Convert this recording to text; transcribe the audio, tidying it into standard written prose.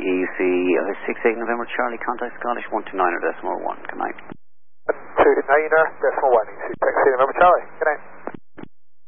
EC 68 November Charlie, contact Scottish 129.1. Good night. 129.1, EC 68 November Charlie. Good night.